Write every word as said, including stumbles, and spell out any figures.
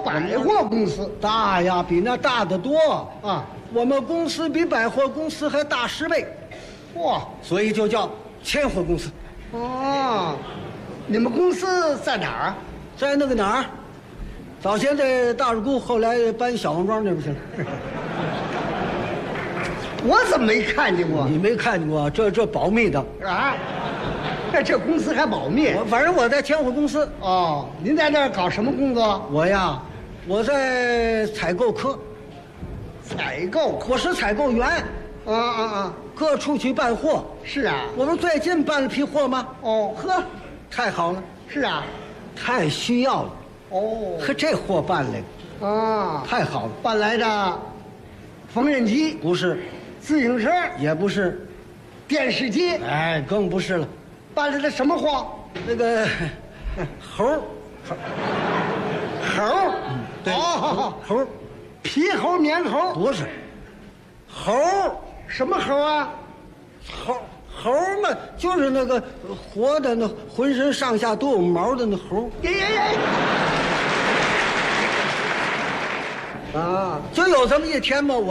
百货公司大呀，比那大得多啊！ 我们公司比百货公司还大十倍， 哇， 所以就叫千货公司。 哦，你们公司在哪儿啊？ 在那个哪儿？早先在大入沟，后来搬小王庄那不行。 我怎么没看见过你没看见过？这这保密的啊？这这公司还保密？ 我反正我在千货公司。 哦，您在那儿搞什么工作？ 我呀，我在采购科。 采购科？ 我是采购员。 啊啊啊！ 各处去办货。 是啊。 我们最近办了批货吗？ 哦， 呵，太好了。 是啊。 太需要了。 哦。 可这货办来的。 啊， 太好了。 办来的缝纫机不是， 自行车也不是， 电视机， 哎，更不是了。 办来的什么货？ 那个猴儿， 猴儿， 嗯，对， 哦， 猴儿， 皮猴、棉猴， 不是，猴儿， 什么猴啊？ 猴猴儿嘛，就是那个活的那浑身上下都有毛的那猴儿。 耶耶耶！啊， 就有这么一天嘛，我。